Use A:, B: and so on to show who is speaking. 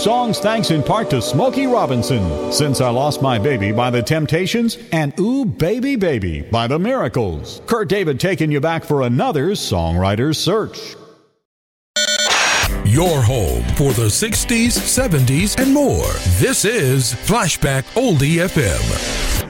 A: songs thanks in part to Smokey Robinson, Since I Lost My Baby by The Temptations, and Ooh Baby Baby by The Miracles. Kurt David taking you back for another Songwriter's Search.
B: Your home for the 60s, 70s, and more. This is Flashback Oldie FM.